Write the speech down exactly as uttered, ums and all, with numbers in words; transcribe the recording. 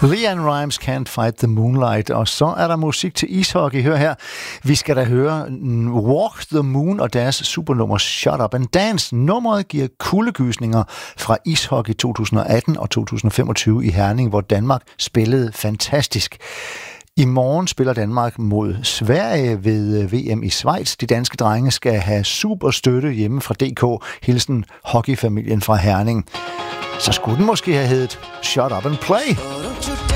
LeAnn Rimes, Can't Fight the Moonlight. Og så er der musik til ishockey. Hør her. Vi skal da høre Walk the Moon og deres supernummer Shut Up and Dance. Nummeret giver kuldegysninger fra ishockey to tusind atten og to tusind femogtyve i Herning, hvor Danmark spillede fantastisk. I morgen spiller Danmark mod Sverige ved V M i Schweiz. De danske drenge skal have super støtte hjemme fra D K. Hilsen hockeyfamilien fra Herning. Så skulle den måske have heddet Shut Up and Play.